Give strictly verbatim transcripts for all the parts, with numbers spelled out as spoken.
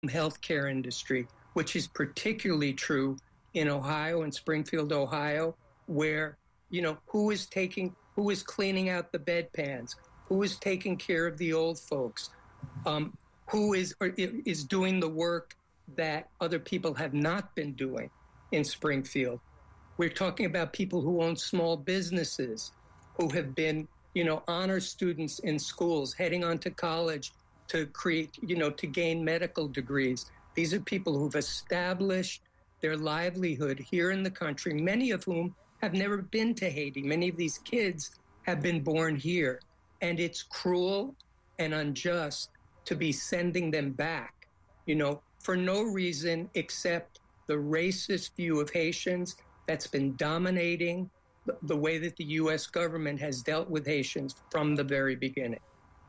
healthcare industry, which is particularly true in Ohio and Springfield, Ohio, where, you know, who is taking, who is cleaning out the bedpans, who is taking care of the old folks, um, who is or is doing the work that other people have not been doing in Springfield. We're talking about people who own small businesses, who have been, you know, honor students in schools, heading on to college to create, you know, to gain medical degrees. These are people who've established their livelihood here in the country, many of whom have never been to Haiti. Many of these kids have been born here. And it's cruel and unjust to be sending them back, you know, for no reason except the racist view of Haitians that's been dominating the, the way that the U S government has dealt with Haitians from the very beginning.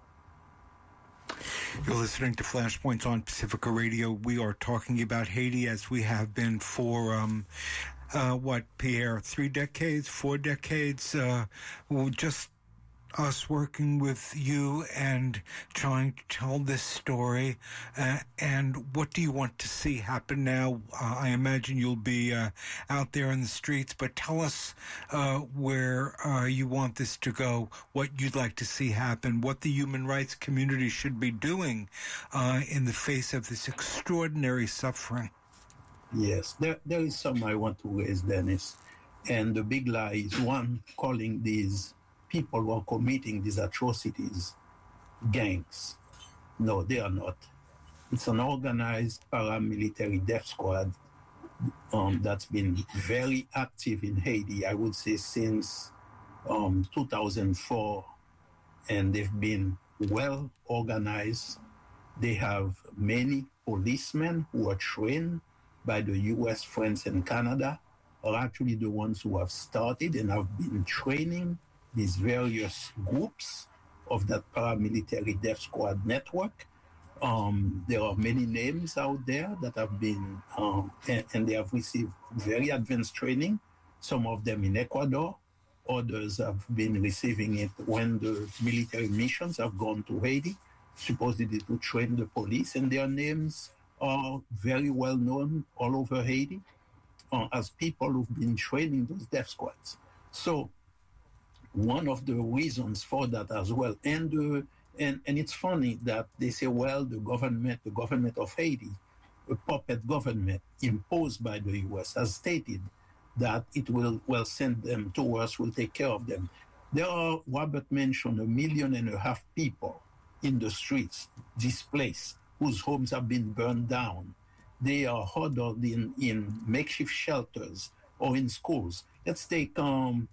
You're listening to Flashpoints on Pacifica Radio. We are talking about Haiti as we have been for, um, uh, what, Pierre, three decades, four decades, uh, just us working with you and trying to tell this story. Uh, and what do you want to see happen now? Uh, I imagine you'll be uh, out there in the streets, but tell us uh, where uh, you want this to go, what you'd like to see happen, what the human rights community should be doing uh, in the face of this extraordinary suffering. Yes, there, there is some I want to raise, Dennis. And the big lie is one, calling these people who are committing these atrocities gangs. No, they are not. It's an organized paramilitary death squad um, that's been very active in Haiti, I would say, since um, two thousand four. And they've been well organized. They have many policemen who are trained by the U S, France, and Canada, are actually the ones who have started and have been training these various groups of that paramilitary death squad network. Um, there are many names out there that have been, um, and, and they have received very advanced training, some of them in Ecuador, others have been receiving it when the military missions have gone to Haiti, supposedly to train the police, and their names are very well known all over Haiti uh, as people who've been training those death squads. So, one of the reasons for that as well, and uh, and and it's funny that they say, well, the government, the government of Haiti, a puppet government imposed by the U S, has stated that it will well send them to us, will take care of them. There are, Robert mentioned, a million and a half people in the streets, displaced, whose homes have been burned down. They are huddled in in makeshift shelters or in schools. Let's take um.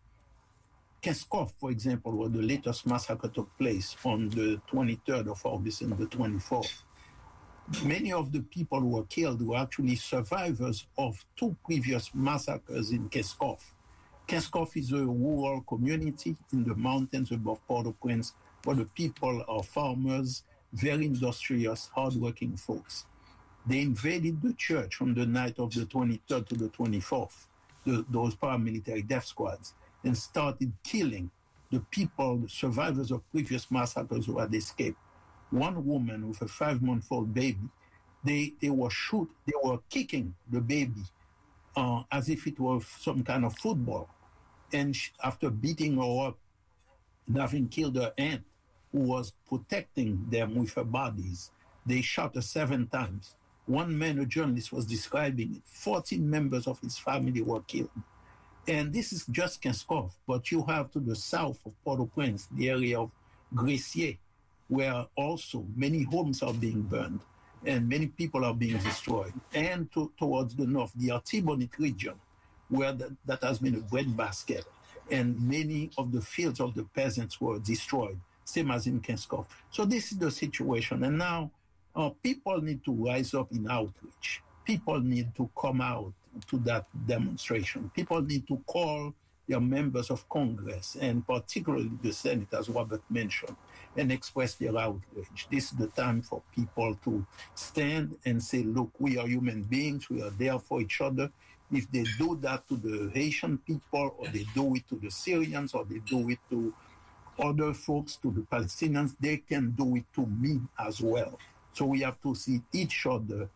Keskov, for example, where the latest massacre took place on the twenty-third of August and the twenty-fourth. Many of the people who were killed were actually survivors of two previous massacres in Keskov. Keskov is a rural community in the mountains above Port-au-Prince, where the people are farmers, very industrious, hardworking folks. They invaded the church from the night of the twenty-third to the twenty-fourth, the, those paramilitary death squads, and started killing the people, the survivors of previous massacres who had escaped. One woman with a five-month-old baby, they they were shoot, they were kicking the baby uh, as if it was some kind of football. And she, after beating her up and having killed her aunt, who was protecting them with her bodies, they shot her seven times. One man, a journalist, was describing it. fourteen members of his family were killed. And this is just Keskov, but you have to the south of Port-au-Prince, the area of Grecier, where also many homes are being burned and many people are being destroyed. And to, towards the north, the Artibonite region, where the, that has been a breadbasket, and many of the fields of the peasants were destroyed, same as in Keskov. So this is the situation. And now uh, people need to rise up in outreach. People need to come out to that demonstration. People need to call their members of Congress, and particularly the Senate, as Robert mentioned, and express their outrage. This is the time for people to stand and say, look, we are human beings, we are there for each other. If they do that to the Haitian people, or they do it to the Syrians, or they do it to other folks, to the Palestinians, they can do it to me as well. So we have to see each other